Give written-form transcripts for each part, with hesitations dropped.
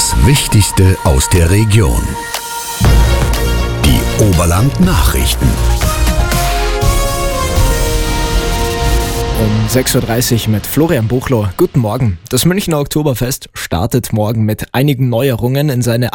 Das Wichtigste aus der Region. Die Oberland-Nachrichten. Um 6.30 Uhr mit Florian Buchloh. Guten Morgen. Das Münchner Oktoberfest startet morgen mit einigen Neuerungen in seine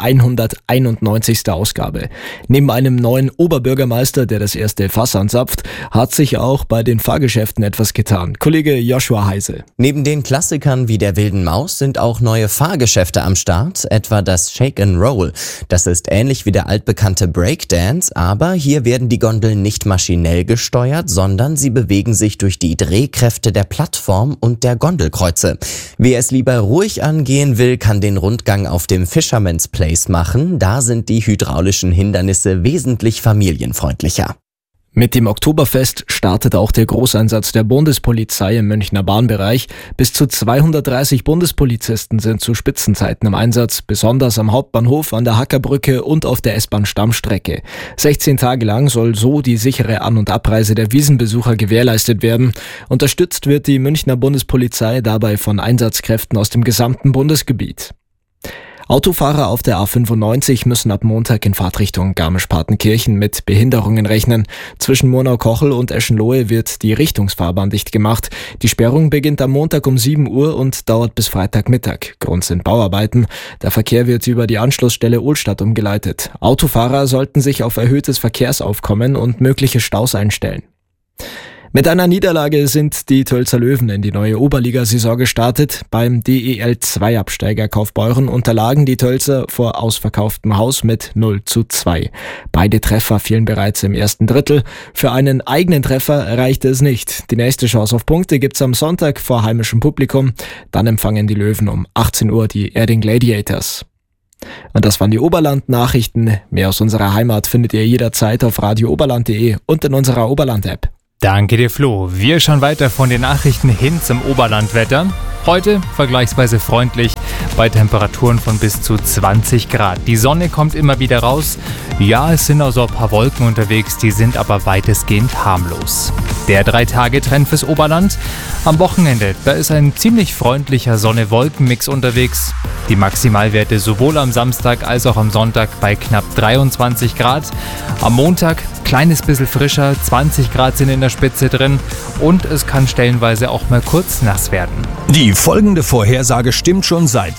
191. Ausgabe. Neben einem neuen Oberbürgermeister, der das erste Fass anzapft, hat sich auch bei den Fahrgeschäften etwas getan. Kollege Joshua Heise. Neben den Klassikern wie der Wilden Maus sind auch neue Fahrgeschäfte am Start, etwa das Shake and Roll. Das ist ähnlich wie der altbekannte Breakdance, aber hier werden die Gondeln nicht maschinell gesteuert, sondern sie bewegen sich durch die Drehkräfte der Plattform und der Gondelkreuze. Wer es lieber ruhig angehen will, kann den Rundgang auf dem Fisherman's Place machen. Da sind die hydraulischen Hindernisse wesentlich familienfreundlicher. Mit dem Oktoberfest startet auch der Großeinsatz der Bundespolizei im Münchner Bahnbereich. Bis zu 230 Bundespolizisten sind zu Spitzenzeiten im Einsatz, besonders am Hauptbahnhof, an der Hackerbrücke und auf der S-Bahn-Stammstrecke. 16 Tage lang soll so die sichere An- und Abreise der Wiesenbesucher gewährleistet werden. Unterstützt wird die Münchner Bundespolizei dabei von Einsatzkräften aus dem gesamten Bundesgebiet. Autofahrer auf der A95 müssen ab Montag in Fahrtrichtung Garmisch-Partenkirchen mit Behinderungen rechnen. Zwischen Murnau-Kochel und Eschenlohe wird die Richtungsfahrbahn dicht gemacht. Die Sperrung beginnt am Montag um 7 Uhr und dauert bis Freitagmittag. Grund sind Bauarbeiten. Der Verkehr wird über die Anschlussstelle Ohlstadt umgeleitet. Autofahrer sollten sich auf erhöhtes Verkehrsaufkommen und mögliche Staus einstellen. Mit einer Niederlage sind die Tölzer Löwen in die neue Oberligasaison gestartet. Beim DEL-2-Absteiger Kaufbeuren unterlagen die Tölzer vor ausverkauftem Haus mit 0:2. Beide Treffer fielen bereits im ersten Drittel. Für einen eigenen Treffer reichte es nicht. Die nächste Chance auf Punkte gibt's am Sonntag vor heimischem Publikum. Dann empfangen die Löwen um 18 Uhr die Erding Gladiators. Und das waren die Oberland-Nachrichten. Mehr aus unserer Heimat findet ihr jederzeit auf radiooberland.de und in unserer Oberland-App. Danke dir, Flo. Wir schauen weiter von den Nachrichten hin zum Oberlandwetter. Heute vergleichsweise freundlich bei Temperaturen von bis zu 20 Grad. Die Sonne kommt immer wieder raus. Ja, es sind auch so ein paar Wolken unterwegs, die sind aber weitestgehend harmlos. Der 3-Tage-Trend fürs Oberland. Am Wochenende, da ist ein ziemlich freundlicher Sonne-Wolken-Mix unterwegs. Die Maximalwerte sowohl am Samstag als auch am Sonntag bei knapp 23 Grad. Am Montag kleines bisschen frischer, 20 Grad sind in der Spitze drin und es kann stellenweise auch mal kurz nass werden. Die folgende Vorhersage stimmt schon seit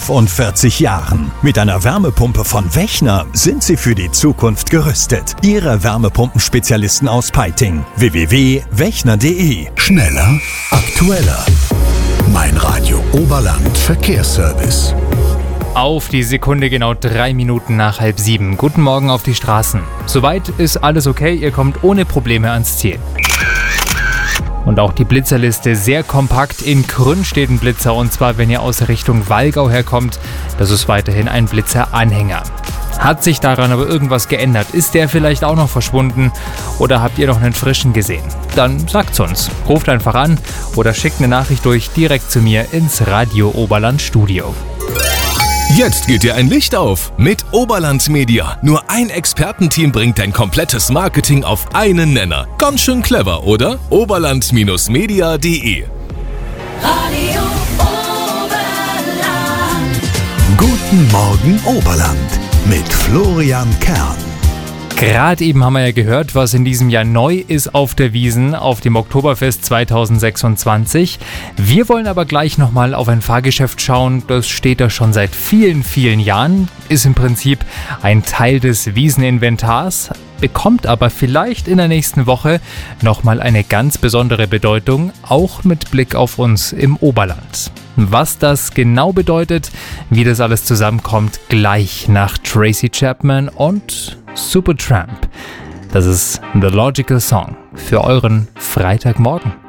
45 Jahren. Mit einer Wärmepumpe von Wechner sind Sie für die Zukunft gerüstet. Ihre Wärmepumpenspezialisten aus Peiting. www.wechner.de. Schneller, aktueller. Mein Radio Oberland Verkehrsservice. Auf die Sekunde genau 3 Minuten nach 6:30. Guten Morgen auf die Straßen. Soweit ist alles okay, ihr kommt ohne Probleme ans Ziel. Und auch die Blitzerliste sehr kompakt. In Krünn steht ein Blitzer und zwar, wenn ihr aus Richtung Wallgau herkommt. Das ist weiterhin ein Blitzeranhänger. Hat sich daran aber irgendwas geändert? Ist der vielleicht auch noch verschwunden? Oder habt ihr noch einen frischen gesehen? Dann sagt's uns. Ruft einfach an oder schickt eine Nachricht durch direkt zu mir ins Radio Oberland Studio. Jetzt geht dir ein Licht auf mit Oberland Media. Nur ein Expertenteam bringt dein komplettes Marketing auf einen Nenner. Ganz schön clever, oder? Oberland-media.de. Radio Oberland. Guten Morgen Oberland mit Florian Kern. Gerade eben haben wir ja gehört, was in diesem Jahr neu ist auf der Wiesn, auf dem Oktoberfest 2026. Wir wollen aber gleich nochmal auf ein Fahrgeschäft schauen. Das steht da schon seit vielen, vielen Jahren, ist im Prinzip ein Teil des Wieseninventars, bekommt aber vielleicht in der nächsten Woche nochmal eine ganz besondere Bedeutung, auch mit Blick auf uns im Oberland. Was das genau bedeutet, wie das alles zusammenkommt, gleich nach Tracy Chapman und Supertramp. Das ist The Logical Song für euren Freitagmorgen.